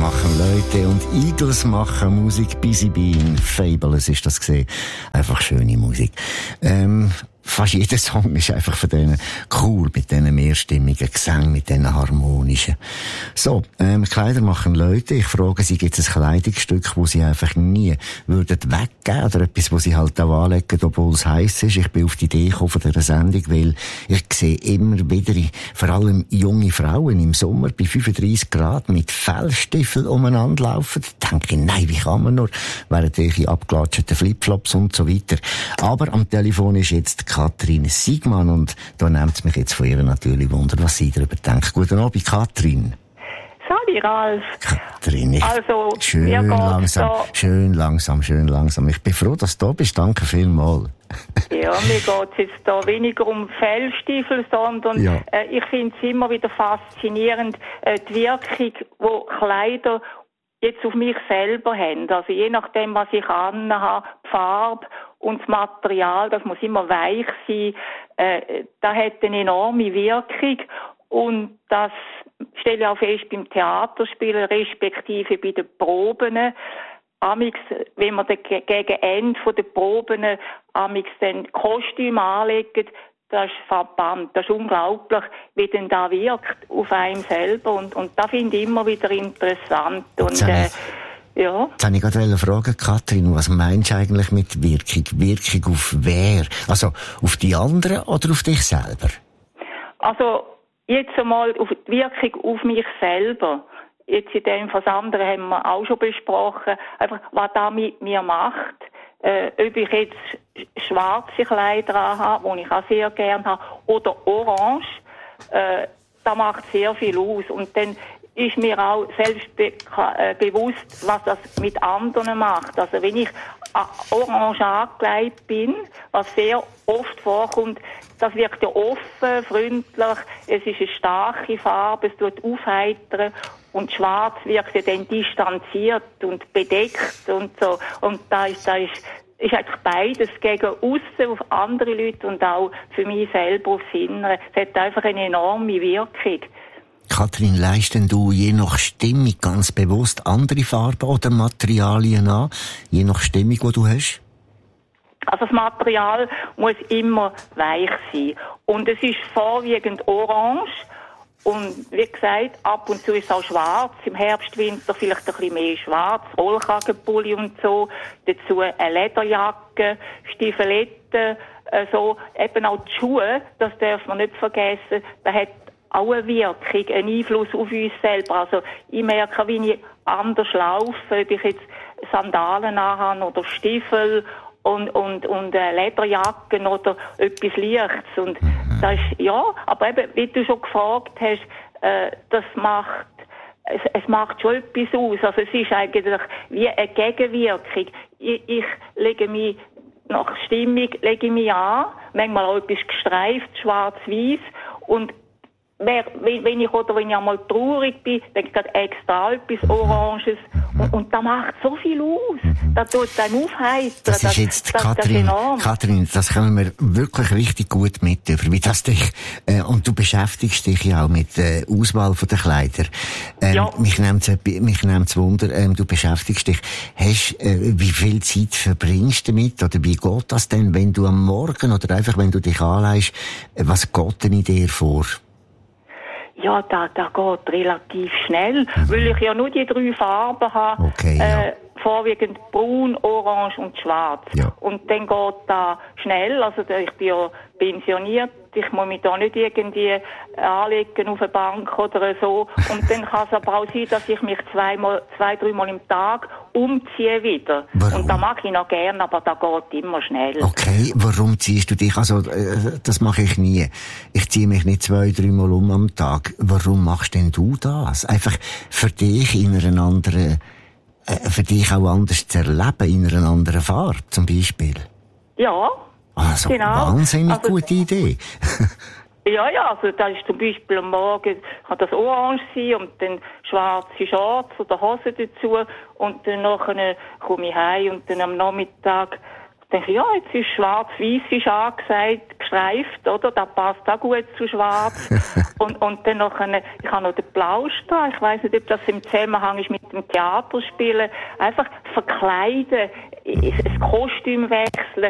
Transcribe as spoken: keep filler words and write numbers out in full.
machen Leute und Eagles machen Musik. Busy Bean, Fabulous ist das gesehen. Einfach schöne Musik. Ähm, Fast jeder Song ist einfach von denen cool, mit diesen mehrstimmigen Gesängen, mit diesen harmonischen. So, ähm, Kleider machen Leute. Ich frage Sie, gibt es ein Kleidungsstück, wo Sie einfach nie würden weggeben oder etwas, wo Sie halt auch anlegen, obwohl es heiß ist? Ich bin auf die Idee gekommen von dieser Sendung, weil ich sehe immer wieder, vor allem junge Frauen im Sommer bei fünfunddreissig Grad mit Fellstiefeln umeinander laufen. Da denke ich, nein, wie kann man nur? Während ich abgelatschten Flipflops und so weiter. Aber am Telefon ist jetzt Katrin Siegmann und da nimmt es mich jetzt von ihr natürlich Wunder, was sie darüber denkt. Guten Abend, Katrin. Sali, Ralf. Katrin, ich also, schön langsam, da. schön langsam, schön langsam. Ich bin froh, dass du da bist. Danke vielmals. Ja, mir geht es jetzt da weniger um Fellstiefel, sondern ja. äh, ich finde es immer wieder faszinierend, äh, die Wirkung, die Kleider jetzt auf mich selber haben. Also je nachdem, was ich anhabe, die Farbe und das Material, das muss immer weich sein, äh, das hat eine enorme Wirkung und das stelle ich auch fest beim Theaterspielen, respektive bei den Proben. Amix, wenn man gegen Ende der Proben amix dann Kostüme anlegt, das ist verbannt. Das ist unglaublich, wie denn da wirkt auf einem selber und, und das finde ich immer wieder interessant. Und, äh, ja. Jetzt habe ich gerade eine Frage, Katrin, was meinst du eigentlich mit Wirkung? Wirkung auf wer? Also auf die anderen oder auf dich selber? Also jetzt einmal auf die Wirkung auf mich selber. Jetzt in dem was andere haben wir auch schon besprochen. Einfach, was das mit mir macht. Äh, ob ich jetzt schwarze Kleider habe, die ich auch sehr gerne habe, oder orange, äh, das macht sehr viel aus. Und dann ist mir auch selbst be- äh, bewusst, was das mit anderen macht. Also wenn ich äh, orange angekleidet bin, was sehr oft vorkommt, das wirkt ja offen, freundlich, es ist eine starke Farbe, es tut aufheitern und schwarz wirkt ja dann distanziert und bedeckt und so. Und da ist, da ist, ist eigentlich beides gegen aussen auf andere Leute und auch für mich selber aufs Innere. Es hat einfach eine enorme Wirkung. Katrin, leisten du je nach Stimmung ganz bewusst andere Farben oder Materialien an? Je nach Stimmung, die du hast? Also das Material muss immer weich sein. Und es ist vorwiegend orange. Und wie gesagt, ab und zu ist es auch schwarz. Im Herbst, Winter vielleicht ein bisschen mehr schwarz. Rollkragenpulli und so. Dazu eine Lederjacke, Stiefeletten, äh, so. Eben auch die Schuhe, das darf man nicht vergessen. Da hat auch eine Wirkung, einen Einfluss auf uns selber. Also ich merke, wie ich anders laufe, ob ich jetzt Sandalen anhabe oder Stiefel und, und, und äh, Lederjacken oder etwas Leichtes. Und das ist, ja, aber eben, wie du schon gefragt hast, äh, das macht, es, es macht schon etwas aus. Also es ist eigentlich wie eine Gegenwirkung. Ich, ich lege mich nach Stimmung, lege mich an, manchmal auch etwas gestreift, schwarz-weiß und wenn ich, oder wenn ich einmal traurig bin, denke ich gerade extra etwas Oranges. Und, und das macht so viel aus. Das tut dann aufheitern. Das ist jetzt, das, Katrin, das Katrin, das können wir wirklich richtig gut mit über, wie das dich, äh, und du beschäftigst dich ja auch mit der äh, Auswahl von der Kleider. Ähm, ja. Mich nimmt's, mich nimmt's Wunder, ähm, du beschäftigst dich. Hast, äh, wie viel Zeit verbringst du damit? Oder wie geht das denn, wenn du am Morgen oder einfach, wenn du dich anlegst, äh, was geht denn in dir vor? Ja, da, da geht relativ schnell, mhm. weil ich ja nur die drei Farben habe, okay, ja. äh, vorwiegend braun, orange und schwarz. Ja. Und dann geht da schnell, also ich bin ja pensioniert, ich muss mich da nicht irgendwie anlegen auf eine Bank oder so. Und dann kann es aber auch sein, dass ich mich zweimal, zwei, dreimal im Tag umziehe wieder. Warum? Und das mag ich noch gern, aber das geht immer schnell. Okay, warum ziehst du dich? Also, äh, das mache ich nie. Ich ziehe mich nicht zwei, dreimal um am Tag. Warum machst denn du das? Einfach für dich in einer anderen, äh, für dich auch anders zu erleben, in einer anderen Farbe, zum Beispiel? Ja. Also, genau. Wahnsinnig also, gute Idee. ja, ja, also da ist zum Beispiel am Morgen, kann das orange sein und dann schwarze Shorts oder Hosen dazu und dann nachher komme ich heim und dann am Nachmittag denke ich, ja, jetzt ist schwarz-weiß ist angesagt, gestreift, oder? Das passt auch gut zu schwarz. und, und dann noch eine, ich habe noch den Plausch da. Ich weiss nicht, ob das im Zusammenhang ist mit dem Theaterspielen. Einfach verkleiden, das Kostüm wechseln.